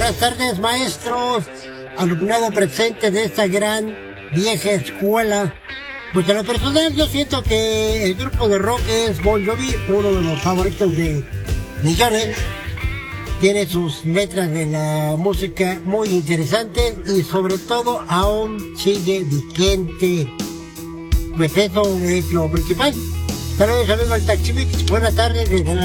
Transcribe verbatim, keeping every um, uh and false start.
Buenas tardes, maestros, alumnado presente de esta gran vieja escuela. Pues en lo personal yo siento que el grupo de rock es Bon Jovi, uno de los favoritos de millones. Tiene sus letras de la música muy interesantes y sobre todo aún sigue vigente. Pues eso es lo principal. Saludos, amigos del Taxi Mix. Buenas tardes desde la